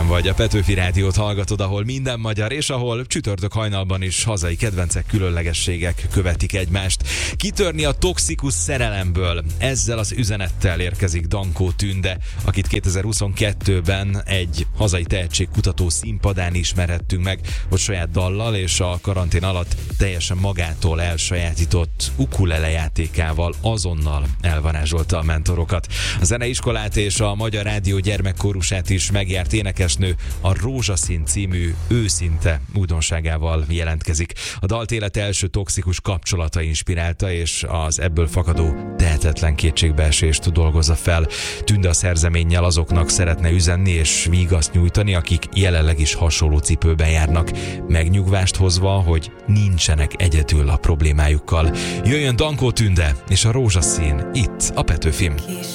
helyen vagy, a Petőfi Rádiót hallgatod, ahol minden magyar, és ahol csütörtök hajnalban is hazai kedvencek, különlegességek követik egymást. Kitörni a toxikus szerelemből, ezzel az üzenettel érkezik Dankó Tünde, akit 2022-ben egy hazai tehetségkutató színpadán ismerhettünk meg, hogy saját dallal és a karantén alatt teljesen magától elsajátított ukulele játékával azonnal elvarázsolta a mentorokat. A zeneiskolát és a Magyar Rádió gyermekkórusát is megjárt énekesnő a Rózsaszín című őszinte újdonságával jelentkezik. A dalt élet első toxikus kapcsolata inspirálta, és az ebből fakadó tehetetlen kétségbeesést dolgozza fel. Tünde a szerzeménnyel azoknak szeretne üzenni és vígaszt nyújtani, akik jelenleg is hasonló cipőben járnak, megnyugvást hozva, hogy nincsenek egyedül a problémájukkal. Jöjjön Dankó Tünde és a Rózsaszín itt a Petőfin.